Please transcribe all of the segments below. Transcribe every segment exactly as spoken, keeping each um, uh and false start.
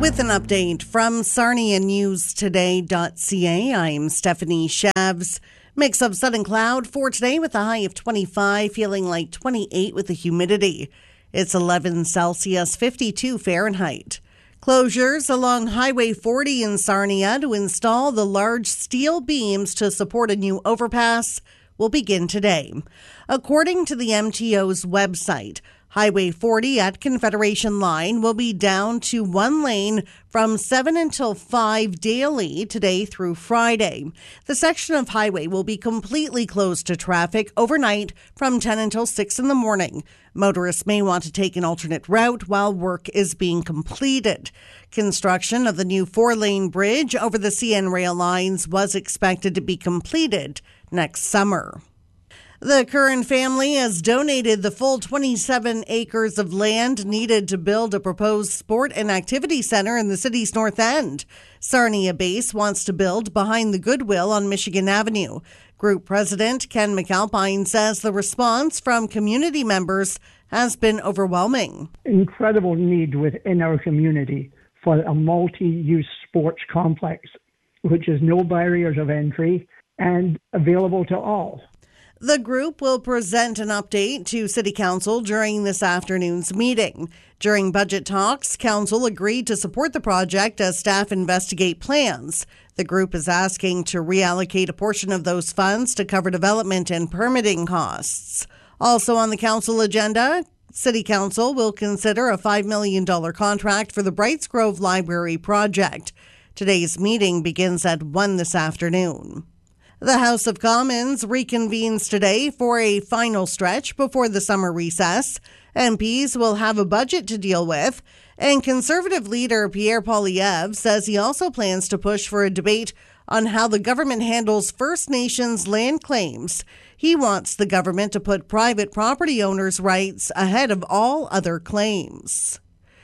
With an update from Sarnia News Today dot C A, I'm Stephanie Shabs. Mix of sun and cloud for today with a high of twenty-five, feeling like twenty-eight with the humidity. It's eleven Celsius, fifty-two Fahrenheit. Closures along Highway forty in Sarnia to install the large steel beams to support a new overpass will begin today. According to the M T O's website, Highway forty at Confederation Line will be down to one lane from seven until five daily today through Friday. The section of highway will be completely closed to traffic overnight from ten until six in the morning. Motorists may want to take an alternate route while work is being completed. Construction of the new four-lane bridge over the C N rail lines was expected to be completed next summer. The Curran family has donated the full twenty-seven acres of land needed to build a proposed sport and activity center in the city's north end. Sarnia Base wants to build behind the Goodwill on Michigan Avenue. Group President Ken McAlpine says the response from community members has been overwhelming. Incredible need within our community for a multi-use sports complex, which has no barriers of entry and available to all. The group will present an update to City Council during this afternoon's meeting. During budget talks, Council agreed to support the project as staff investigate plans. The group is asking to reallocate a portion of those funds to cover development and permitting costs. Also on the Council agenda, City Council will consider a five million dollars contract for the Brights Grove Library project. Today's meeting begins at one this afternoon. The House of Commons reconvenes today for a final stretch before the summer recess. M Ps will have a budget to deal with, and Conservative leader Pierre Poilievre says he also plans to push for a debate on how the government handles First Nations land claims. He wants the government to put private property owners' rights ahead of all other claims.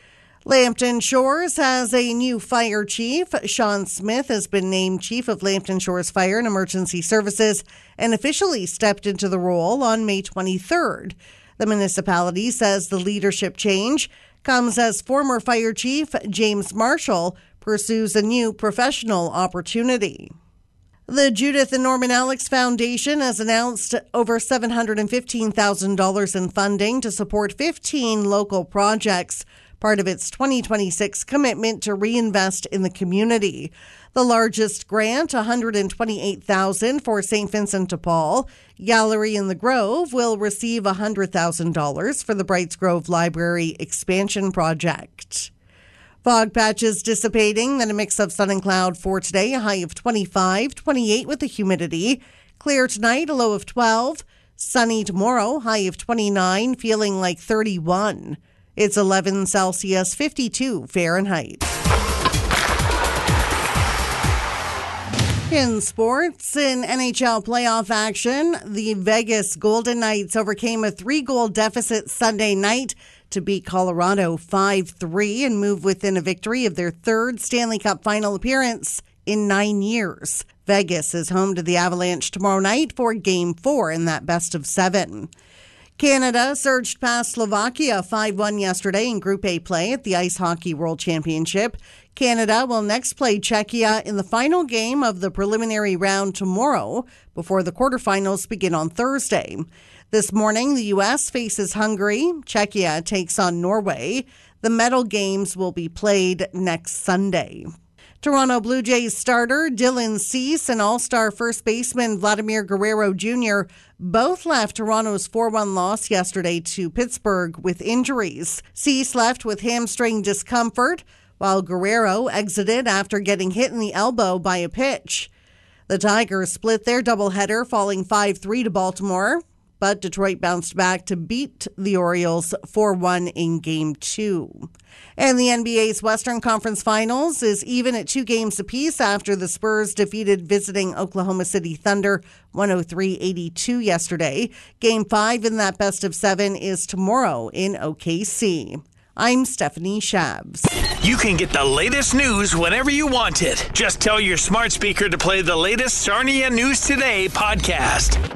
Lambton Shores has a new fire chief. Sean Smith has been named chief of Lambton Shores Fire and Emergency Services and officially stepped into the role on May twenty-third. The municipality says the leadership change comes as former fire chief James Marshall pursues a new professional opportunity. The Judith and Norman Alex Foundation has announced over seven hundred fifteen thousand dollars in funding to support fifteen local projects, part of its twenty twenty-six commitment to reinvest in the community. The largest grant, one hundred twenty-eight thousand dollars for Saint Vincent de Paul. Gallery in the Grove will receive one hundred thousand dollars for the Brights Grove Library expansion project. Fog patches dissipating, then a mix of sun and cloud for today, a high of twenty-five, twenty-eight with the humidity. Clear tonight, a low of twelve. Sunny tomorrow, high of twenty-nine, feeling like thirty-one. It's eleven Celsius, fifty-two Fahrenheit. In sports, in N H L playoff action, the Vegas Golden Knights overcame a three-goal deficit Sunday night to beat Colorado five three and move within a victory of their third Stanley Cup final appearance in nine years. Vegas is home to the Avalanche tomorrow night for Game four in that best of seven. Canada surged past Slovakia five one yesterday in Group A play at the Ice Hockey World Championship. Canada will next play Czechia in the final game of the preliminary round tomorrow before the quarterfinals begin on Thursday. This morning, the U S faces Hungary. Czechia takes on Norway. The medal games will be played next Sunday. Toronto Blue Jays starter Dylan Cease and all-star first baseman Vladimir Guerrero Junior both left Toronto's four one loss yesterday to Pittsburgh with injuries. Cease left with hamstring discomfort, while Guerrero exited after getting hit in the elbow by a pitch. The Tigers split their doubleheader, falling five three to Baltimore, but Detroit bounced back to beat the Orioles four one in Game two. And the N B A's Western Conference Finals is even at two games apiece after the Spurs defeated visiting Oklahoma City Thunder one oh three eighty-two yesterday. Game five in that best of seven is tomorrow in O K C. I'm Stephanie Shabs. You can get the latest news whenever you want it. Just tell your smart speaker to play the latest Sarnia News Today podcast.